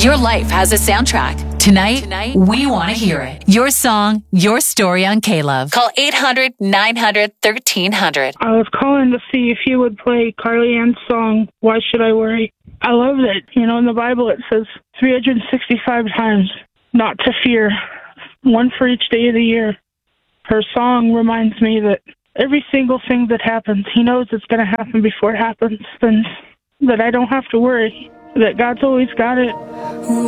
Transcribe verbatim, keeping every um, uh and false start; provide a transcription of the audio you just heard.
Your life has a soundtrack. Tonight, Tonight we want to hear it. Your song, your story on K-Love. Call eight hundred, nine hundred, thirteen hundred. I was calling to see if you would play Carly Ann's song, Why Should I Worry? I love that, you know, in the Bible it says three hundred sixty-five times not to fear, one for each day of the year. Her song reminds me that every single thing that happens, he knows it's going to happen before it happens, and that I don't have to worry, that God's always got it.